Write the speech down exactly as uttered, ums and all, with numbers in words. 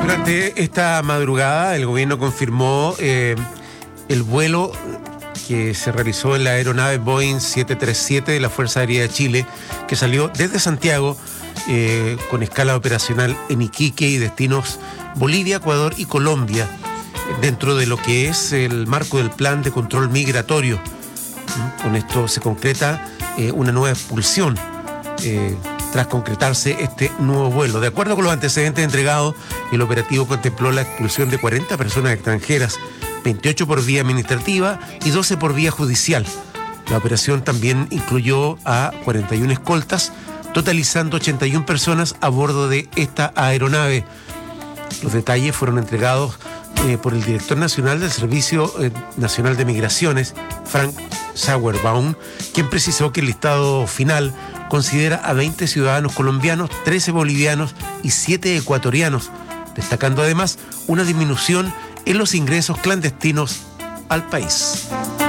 Durante esta madrugada el gobierno confirmó eh, el vuelo que se realizó en la aeronave Boeing siete treinta y siete de la Fuerza Aérea de Chile, que salió desde Santiago eh, con escala operacional en Iquique y destinos Bolivia, Ecuador y Colombia, dentro de lo que es el marco del plan de control migratorio. Con esto se concreta eh, una nueva expulsión eh, tras concretarse este nuevo vuelo. De acuerdo con los antecedentes entregados, el operativo contempló la expulsión de cuarenta personas extranjeras, veintiocho por vía administrativa y doce por vía judicial. La operación también incluyó a cuarenta y una escoltas, totalizando ochenta y una personas a bordo de esta aeronave. Los detalles fueron entregados eh, por el director nacional del Servicio eh, Nacional de Migraciones, Frank Sauerbaum, quien precisó que el listado final considera a veinte ciudadanos colombianos, trece bolivianos y siete ecuatorianos, destacando además una disminución en los ingresos clandestinos al país.